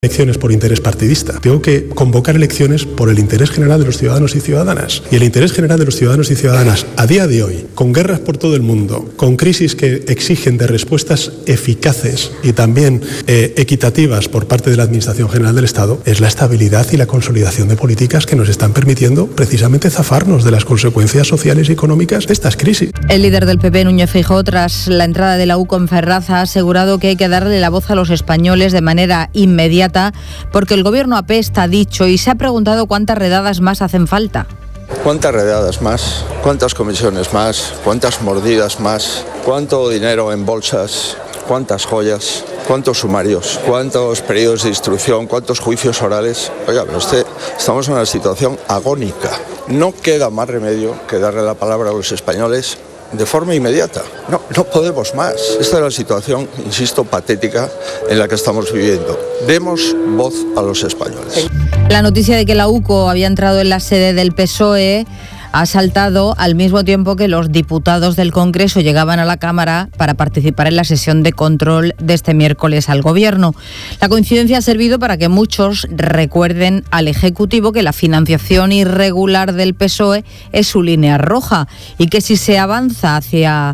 elecciones por interés partidista. Tengo que convocar elecciones por el interés general de los ciudadanos y ciudadanas. Y el interés general de los ciudadanos y ciudadanas a día de hoy, con guerras por todo el mundo, con crisis que exigen de respuestas eficaces y también equitativas por parte de la Administración General del Estado, es la estabilidad y la consolidación de políticas que nos están permitiendo precisamente zafarnos de las consecuencias sociales y económicas de estas crisis. El líder del PP, Núñez Feijóo, tras la entrada de la UCO en Ferraz, ha asegurado que hay que darle la voz a los españoles de manera inmediata porque el gobierno apesta, ha dicho, y se ha preguntado cuántas redadas más hacen falta. ¿Cuántas redadas más? ¿Cuántas comisiones más? ¿Cuántas mordidas más? ¿Cuánto dinero en bolsas? ¿Cuántas joyas? ¿Cuántos sumarios? ¿Cuántos periodos de instrucción? ¿Cuántos juicios orales? Oiga, pero estamos en una situación agónica. No queda más remedio que darle la palabra a los españoles de forma inmediata. No podemos más. Esta es la situación, insisto, patética en la que estamos viviendo. Demos voz a los españoles. La noticia de que la UCO había entrado en la sede del PSOE ha saltado al mismo tiempo que los diputados del Congreso llegaban a la Cámara para participar en la sesión de control de este miércoles al Gobierno. La coincidencia ha servido para que muchos recuerden al Ejecutivo que la financiación irregular del PSOE es su línea roja y que si se avanza hacia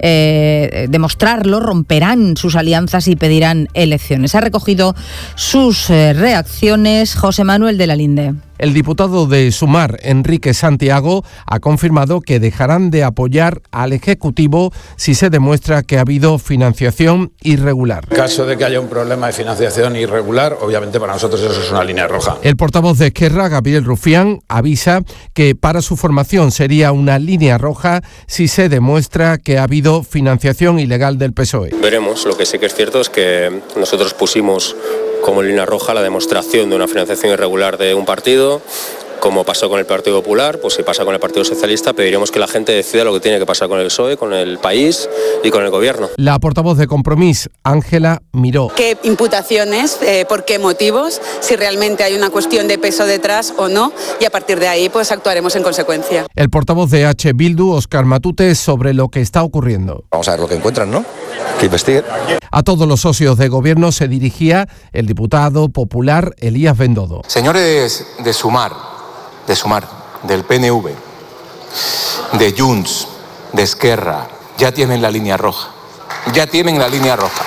demostrarlo, romperán sus alianzas y pedirán elecciones. Ha recogido sus reacciones José Manuel de la Linde. El diputado de Sumar, Enrique Santiago, ha confirmado que dejarán de apoyar al Ejecutivo si se demuestra que ha habido financiación irregular. En caso de que haya un problema de financiación irregular, obviamente para nosotros eso es una línea roja. El portavoz de Esquerra, Gabriel Rufián, avisa que para su formación sería una línea roja si se demuestra que ha habido financiación ilegal del PSOE. Veremos. Lo que sí que es cierto es que nosotros pusimos como línea roja la demostración de una financiación irregular de un partido, como pasó con el Partido Popular, pues si pasa con el Partido Socialista, pediremos que la gente decida lo que tiene que pasar con el PSOE, con el país y con el Gobierno. La portavoz de Compromís, Ángela Miró. ¿Qué imputaciones? ¿Por qué motivos? Si realmente hay una cuestión de peso detrás o no, y a partir de ahí pues actuaremos en consecuencia. El portavoz de H. Bildu, Óscar Matute, sobre lo que está ocurriendo. Vamos a ver lo que encuentran, ¿no? Que investiguen. A todos los socios de gobierno se dirigía el diputado popular Elías Bendodo. Señores de Sumar, del PNV, de Junts, de Esquerra, ya tienen la línea roja. Ya tienen la línea roja.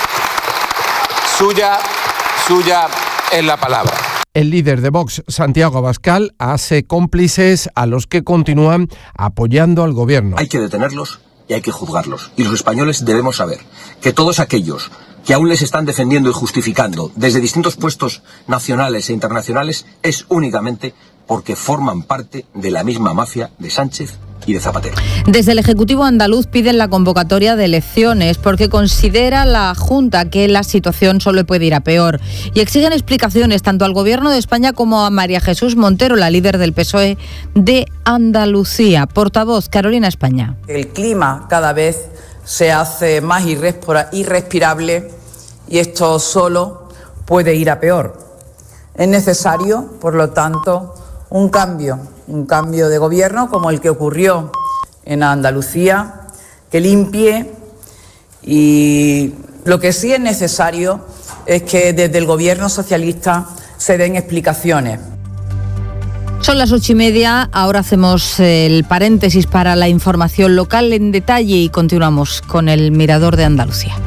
Suya es la palabra. El líder de Vox, Santiago Abascal, hace cómplices a los que continúan apoyando al gobierno. Hay que detenerlos y hay que juzgarlos. Y los españoles debemos saber que todos aquellos que aún les están defendiendo y justificando desde distintos puestos nacionales e internacionales es únicamente porque forman parte de la misma mafia de Sánchez y de Zapatero. Desde el Ejecutivo andaluz piden la convocatoria de elecciones porque considera la Junta que la situación solo puede ir a peor y exigen explicaciones tanto al Gobierno de España como a María Jesús Montero, la líder del PSOE de Andalucía. Portavoz, Carolina España. El clima cada vez se hace más irrespirable y esto solo puede ir a peor. Es necesario, por lo tanto, un cambio de gobierno como el que ocurrió en Andalucía, que limpie, y lo que sí es necesario es que desde el gobierno socialista se den explicaciones. Son las 8:30, ahora hacemos el paréntesis para la información local en detalle y continuamos con el Mirador de Andalucía.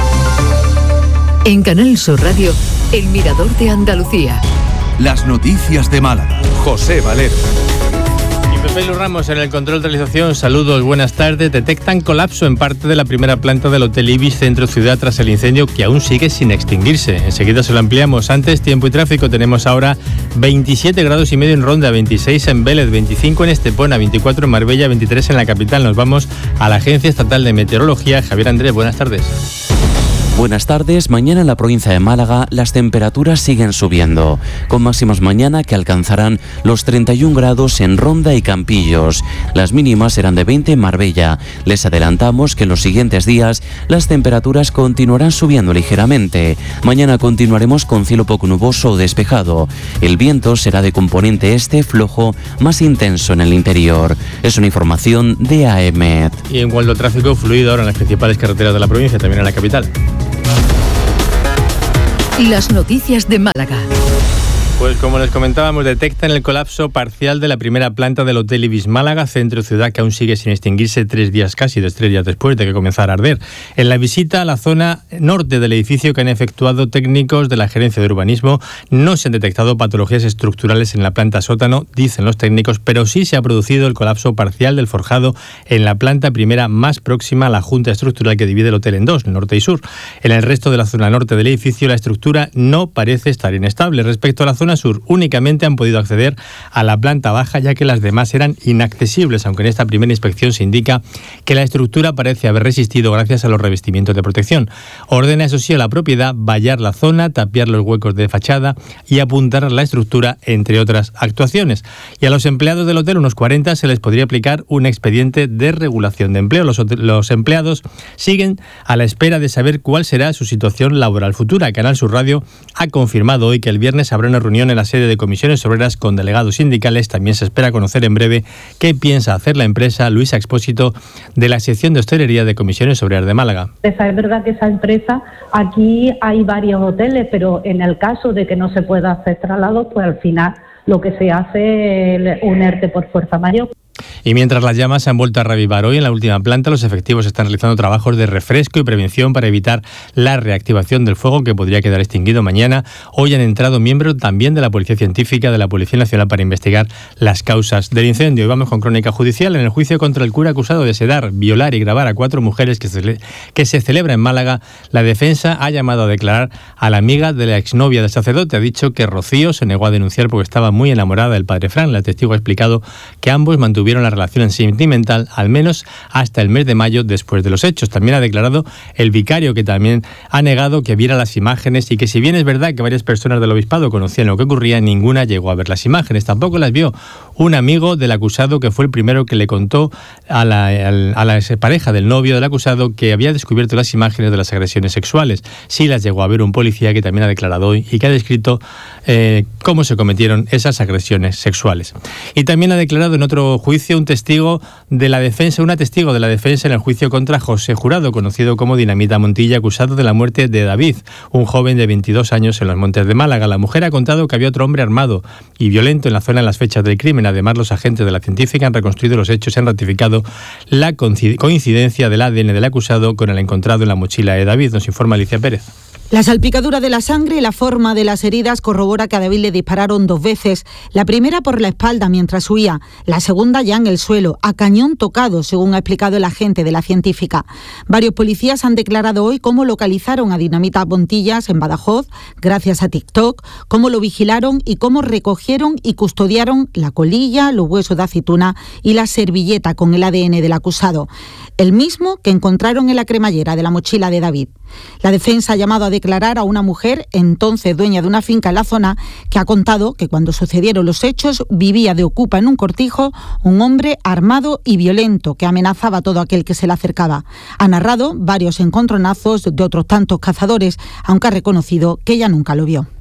En Canal Sur Radio, el Mirador de Andalucía. Las noticias de Málaga. José Valero. Y Pepe Lu Ramos en el control de realización. Saludos, buenas tardes. Detectan colapso en parte de la primera planta del Hotel Ibis Centro Ciudad tras el incendio que aún sigue sin extinguirse. Enseguida se lo ampliamos. Antes, tiempo y tráfico. Tenemos ahora 27 grados y medio en Ronda, 26 en Vélez, 25 en Estepona, 24 en Marbella, 23 en la capital. Nos vamos a la Agencia Estatal de Meteorología. Javier Andrés, buenas tardes. Buenas tardes. Mañana en la provincia de Málaga las temperaturas siguen subiendo, con máximas mañana que alcanzarán los 31 grados en Ronda y Campillos. Las mínimas serán de 20 en Marbella. Les adelantamos que en los siguientes días las temperaturas continuarán subiendo ligeramente. Mañana continuaremos con cielo poco nuboso o despejado. El viento será de componente este flojo, más intenso en el interior. Es una información de AEMET. Y en cuanto al tráfico fluido ahora en las principales carreteras de la provincia, también en la capital. Las noticias de Málaga. Pues como les comentábamos, detectan el colapso parcial de la primera planta del Hotel Ibis Málaga, centro ciudad, que aún sigue sin extinguirse 3 días después de que comenzara a arder. En la visita a la zona norte del edificio que han efectuado técnicos de la Gerencia de Urbanismo, no se han detectado patologías estructurales en la planta sótano, dicen los técnicos, pero sí se ha producido el colapso parcial del forjado en la planta primera más próxima a la junta estructural que divide el hotel en dos, norte y sur. En el resto de la zona norte del edificio, la estructura no parece estar inestable. Respecto a la zona sur, únicamente han podido acceder a la planta baja, ya que las demás eran inaccesibles, aunque en esta primera inspección se indica que la estructura parece haber resistido gracias a los revestimientos de protección. Ordena, eso sí, a la propiedad vallar la zona, tapiar los huecos de fachada y apuntar la estructura, entre otras actuaciones. Y a los empleados del hotel, unos 40, se les podría aplicar un expediente de regulación de empleo. Los empleados siguen a la espera de saber cuál será su situación laboral futura. Canal Sur Radio ha confirmado hoy que el viernes habrá una reunión en la sede de Comisiones Obreras con delegados sindicales. También se espera conocer en breve qué piensa hacer la empresa. Luisa Expósito, de la sección de hostelería de Comisiones Obreras de Málaga. Es verdad que esa empresa, aquí hay varios hoteles, pero en el caso de que no se pueda hacer traslados, pues al final lo que se hace es un ERTE por fuerza mayor. Y mientras las llamas se han vuelto a reavivar hoy en la última planta, los efectivos están realizando trabajos de refresco y prevención para evitar la reactivación del fuego que podría quedar extinguido mañana. Hoy han entrado miembros también de la Policía Científica, de la Policía Nacional, para investigar las causas del incendio. Y vamos con crónica judicial. En el juicio contra el cura acusado de sedar, violar y grabar a 4 mujeres que se celebra en Málaga, la defensa ha llamado a declarar a la amiga de la exnovia del sacerdote. Ha dicho que Rocío se negó a denunciar porque estaba muy enamorada del padre Fran. La testigo ha explicado que ambos mantuvieron la relación sentimental al menos hasta el mes de mayo después de los hechos. También ha declarado el vicario, que también ha negado que viera las imágenes y que, si bien es verdad que varias personas del obispado conocían lo que ocurría, ninguna llegó a ver las imágenes. Tampoco las vio un amigo del acusado, que fue el primero que le contó a la pareja del novio del acusado que había descubierto las imágenes de las agresiones sexuales. Sí las llegó a ver un policía, que también ha declarado hoy y que ha descrito cómo se cometieron esas agresiones sexuales. Y también ha declarado en otro juicio una testigo de la defensa en el juicio contra José Jurado, conocido como Dinamita Montilla, acusado de la muerte de David, un joven de 22 años en los Montes de Málaga. La mujer ha contado que había otro hombre armado y violento en la zona en las fechas del crimen. Además, los agentes de la científica han reconstruido los hechos y han ratificado la coincidencia del ADN del acusado con el encontrado en la mochila de David. Nos informa Alicia Pérez. La salpicadura de la sangre y la forma de las heridas corrobora que a David le dispararon 2 veces. La primera por la espalda mientras huía, la segunda ya en el suelo, a cañón tocado, según ha explicado el agente de la científica. Varios policías han declarado hoy cómo localizaron a Dinamita Montillas en Badajoz, gracias a TikTok, cómo lo vigilaron y cómo recogieron y custodiaron la colilla, los huesos de aceituna y la servilleta con el ADN del acusado, el mismo que encontraron en la cremallera de la mochila de David. La defensa ha llamado a declarar a una mujer, entonces dueña de una finca en la zona, que ha contado que cuando sucedieron los hechos vivía de ocupa en un cortijo un hombre armado y violento que amenazaba a todo aquel que se le acercaba. Ha narrado varios encontronazos de otros tantos cazadores, aunque ha reconocido que ella nunca lo vio.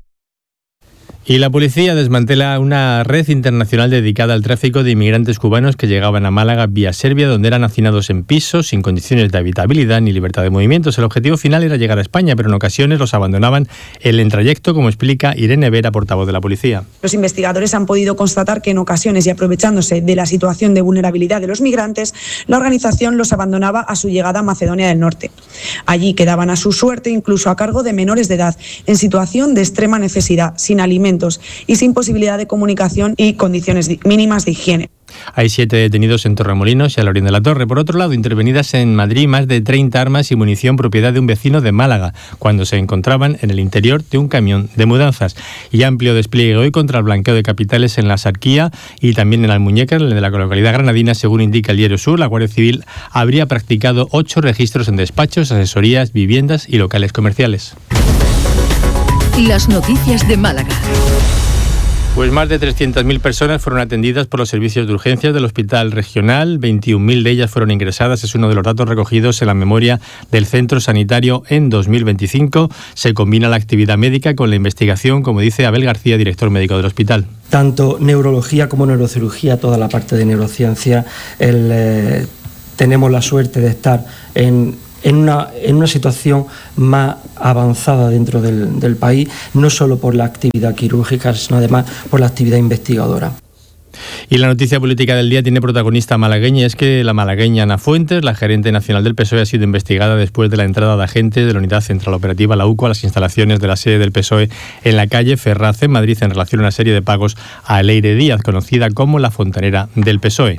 Y la policía desmantela una red internacional dedicada al tráfico de inmigrantes cubanos que llegaban a Málaga vía Serbia, donde eran hacinados en pisos sin condiciones de habitabilidad ni libertad de movimientos. El objetivo final era llegar a España, pero en ocasiones los abandonaban en el trayecto, como explica Irene Vera, portavoz de la policía. Los investigadores han podido constatar que en ocasiones, y aprovechándose de la situación de vulnerabilidad de los migrantes, la organización los abandonaba a su llegada a Macedonia del Norte. Allí quedaban a su suerte, incluso a cargo de menores de edad, en situación de extrema necesidad, sin alimentos y sin posibilidad de comunicación y condiciones mínimas de higiene. Hay 7 detenidos en Torremolinos y a la Lorien de la Torre. Por otro lado, intervenidas en Madrid más de 30 armas y munición propiedad de un vecino de Málaga, cuando se encontraban en el interior de un camión de mudanzas. Y amplio despliegue hoy contra el blanqueo de capitales en la Sarquía y también en Almuñécar, de la localidad granadina. Según indica el Diario Sur, la Guardia Civil habría practicado 8 registros en despachos, asesorías, viviendas y locales comerciales. Las noticias de Málaga. Pues más de 300.000 personas fueron atendidas por los servicios de urgencias del Hospital Regional. 21.000 de ellas fueron ingresadas. Es uno de los datos recogidos en la memoria del Centro Sanitario en 2025. Se combina la actividad médica con la investigación, como dice Abel García, director médico del hospital. Tanto neurología como neurocirugía, toda la parte de neurociencia. Tenemos la suerte de estar en en una situación más avanzada dentro del país, no solo por la actividad quirúrgica, sino además por la actividad investigadora. Y la noticia política del día tiene protagonista malagueña, y es que la malagueña Ana Fuentes, la gerente nacional del PSOE, ha sido investigada después de la entrada de agentes de la Unidad Central Operativa, la UCO, a las instalaciones de la sede del PSOE en la calle Ferraz, en Madrid, en relación a una serie de pagos a Leire Díaz, conocida como la fontanera del PSOE.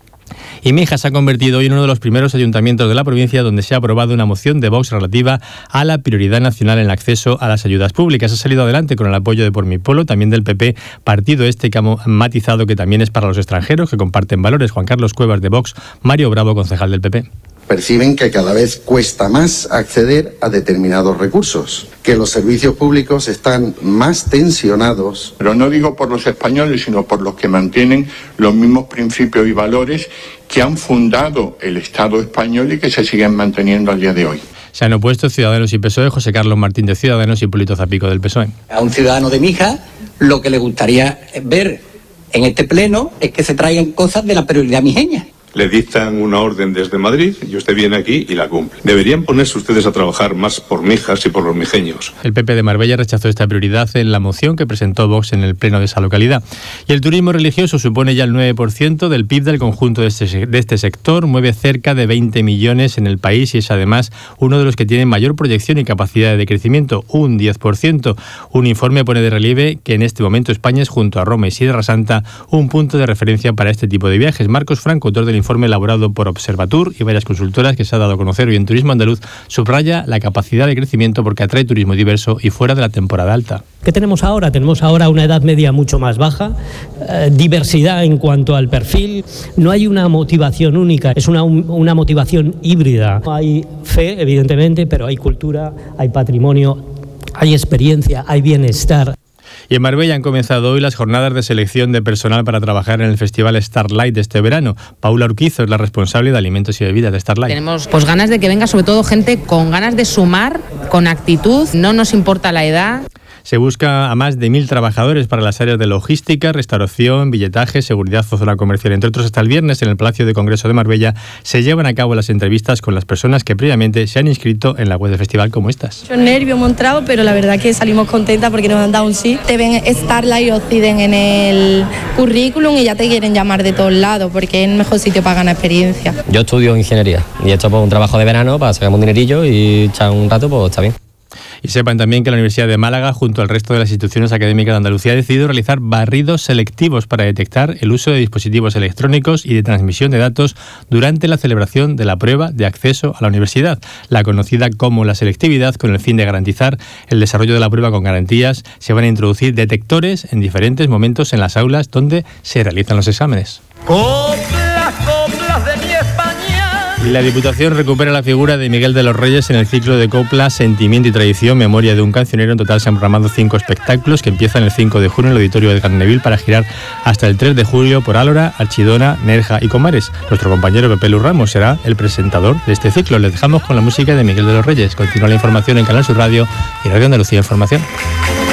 Y Mijas se ha convertido hoy en uno de los primeros ayuntamientos de la provincia donde se ha aprobado una moción de Vox relativa a la prioridad nacional en el acceso a las ayudas públicas. Ha salido adelante con el apoyo de Por mi Pueblo, también del PP, partido que ha matizado que también es para los extranjeros que comparten valores. Juan Carlos Cuevas de Vox, Mario Bravo, concejal del PP. Perciben que cada vez cuesta más acceder a determinados recursos, que los servicios públicos están más tensionados. Pero no digo por los españoles, sino por los que mantienen los mismos principios y valores que han fundado el Estado español y que se siguen manteniendo al día de hoy. Se han opuesto Ciudadanos y PSOE, José Carlos Martín de Ciudadanos y Hipólito Zapico del PSOE. A un ciudadano de Mijas lo que le gustaría ver en este pleno es que se traigan cosas de la prioridad mijeña. Le dictan una orden desde Madrid y usted viene aquí y la cumple. Deberían ponerse ustedes a trabajar más por Mijas y por los mijeños. El PP de Marbella rechazó esta prioridad en la moción que presentó Vox en el pleno de esa localidad. Y el turismo religioso supone ya el 9% del PIB del conjunto de este sector, mueve cerca de 20 millones en el país y es además uno de los que tiene mayor proyección y capacidad de crecimiento, un 10%. Un informe pone de relieve que en este momento España es, junto a Roma y Sierra Santa, un punto de referencia para este tipo de viajes. Marcos Franco, autor del informe elaborado por Observatur y varias consultoras que se ha dado a conocer hoy en Turismo Andaluz, subraya la capacidad de crecimiento porque atrae turismo diverso y fuera de la temporada alta. ¿Qué tenemos ahora? Tenemos ahora una edad media mucho más baja, diversidad en cuanto al perfil, no hay una motivación única, es una motivación híbrida. Hay fe, evidentemente, pero hay cultura, hay patrimonio, hay experiencia, hay bienestar. Y en Marbella han comenzado hoy las jornadas de selección de personal para trabajar en el Festival Starlight de este verano. Paula Urquizo es la responsable de alimentos y bebidas de Starlight. Tenemos ganas de que venga sobre todo gente con ganas de sumar, con actitud, no nos importa la edad. Se busca a más de 1.000 trabajadores para las áreas de logística, restauración, billetaje, seguridad o zona comercial. Entre otros, hasta el viernes en el Palacio de Congreso de Marbella se llevan a cabo las entrevistas con las personas que previamente se han inscrito en la web del festival como estas. Mucho nervio montado, pero la verdad que salimos contentas porque nos han dado un sí. Te ven Starlight y Occident en el currículum y ya te quieren llamar de todos lados porque es el mejor sitio para ganar experiencia. Yo estudio ingeniería y he hecho un trabajo de verano para sacarme un dinerillo y echar un rato, pues está bien. Y sepan también que la Universidad de Málaga, junto al resto de las instituciones académicas de Andalucía, ha decidido realizar barridos selectivos para detectar el uso de dispositivos electrónicos y de transmisión de datos durante la celebración de la prueba de acceso a la universidad, la conocida como la selectividad. Con el fin de garantizar el desarrollo de la prueba con garantías, se van a introducir detectores en diferentes momentos en las aulas donde se realizan los exámenes. Y la Diputación recupera la figura de Miguel de los Reyes en el ciclo de coplas Sentimiento y Tradición, Memoria de un cancionero. En total se han programado 5 espectáculos que empiezan el 5 de junio en el Auditorio de Carnevil para girar hasta el 3 de julio por Álora, Archidona, Nerja y Comares. Nuestro compañero Pepe Lu Ramos será el presentador de este ciclo. Les dejamos con la música de Miguel de los Reyes. Continúa la información en Canal Sur Radio y Radio Andalucía Información.